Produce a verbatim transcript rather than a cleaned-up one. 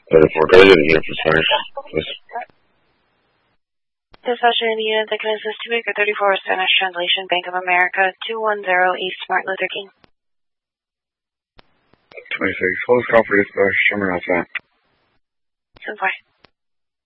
thirty-four, can I get a unit for Spanish, please? Dispatcher in the unit that can assist you, Baker thirty-four, Spanish translation, Bank of America, two one zero East Martin Luther King. twenty-six, hold this call for dispatch, Sherman outside. So far.